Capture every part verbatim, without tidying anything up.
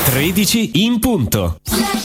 tredici in punto.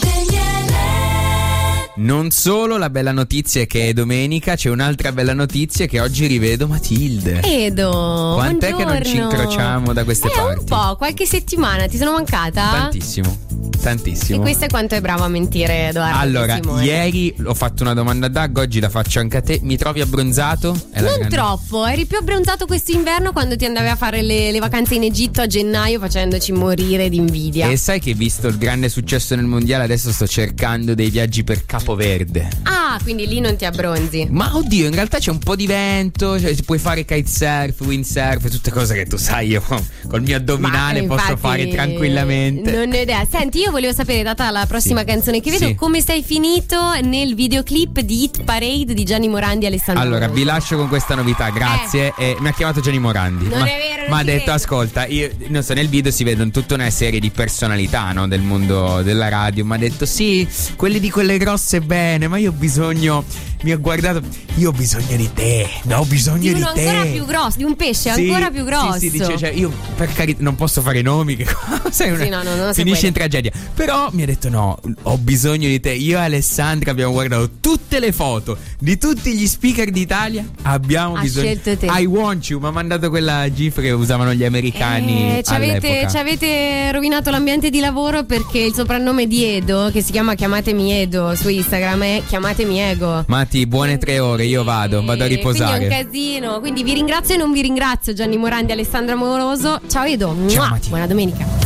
Non solo la bella notizia è che è domenica, c'è un'altra bella notizia che oggi rivedo Matilde. Edo, quant'è buongiorno. che non ci incrociamo da queste eh, parti? Un po', qualche settimana, ti sono mancata? Tantissimo, tantissimo. E questo è quanto è bravo a mentire, Edoardo. Allora, Simone. ieri ho fatto una domanda a Dag, oggi la faccio anche a te. Mi trovi abbronzato? È la Non grande- troppo, eri più abbronzato quest'inverno quando ti andavi a fare le, le vacanze in Egitto a gennaio facendoci morire di invidia. E sai che visto il grande successo nel mondiale adesso sto cercando dei viaggi per Capoverde. Ah, quindi lì non ti abbronzi. Ma oddio, in realtà c'è un po' di vento, cioè, puoi fare kitesurf, windsurf, tutte cose che tu sai io col mio addominale Ma, posso infatti, fare tranquillamente. Non ho idea. Senti, io volevo sapere, data la prossima Sì. canzone che vedo, Sì. come sei finito nel videoclip di Hit Parade di Gianni Morandi e Alessandro Allora, Moroso. vi lascio con questa novità, grazie. E mi ha chiamato Gianni Morandi. Non ma, è vero, non Ma ha ci detto: credo. ascolta, io non so, nel video si vedono tutta una serie di personalità, no, del mondo della radio. Ma ha detto: sì, quelli di quelle grosse bene, ma io ho bisogno. Mi ha guardato, io ho bisogno di te. No, ho bisogno Di di, uno te. ancora più grosso, di un pesce Sì, ancora più grosso. Sì, sì, dice, cioè, io per carità non posso fare nomi, che cosa è una, Sì, no, no, non si finisce può. in tragedia. Però mi ha detto: no, ho bisogno di te. Io e Alessandra abbiamo guardato tutte le foto di tutti gli speaker d'Italia. Abbiamo Ha bisogno. scelto te. I want you. Mi ha mandato quella gif che usavano gli americani Eh, ci avete, all'epoca. ci avete rovinato l'ambiente di lavoro perché il soprannome di Edo, che si chiama Chiamatemi Edo su Instagram, è Chiamatemi Ego. Mati, buone tre ore, io vado, vado a Eh, riposare. Quindi è un casino. Quindi vi ringrazio e non vi ringrazio, Gianni Morandi e Alessandra Moroso. Ciao Edo. Ciao, Mua. Mati. Buona domenica.